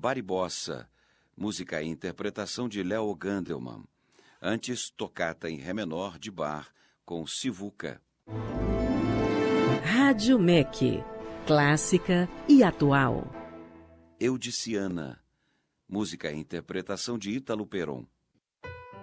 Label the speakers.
Speaker 1: Baribossa, música e interpretação de Léo Gandelman. Antes, tocata em ré menor de Bach com Sivuca.
Speaker 2: Rádio MEC, clássica e atual.
Speaker 1: Eudiciana, música e interpretação de Ítalo Peron.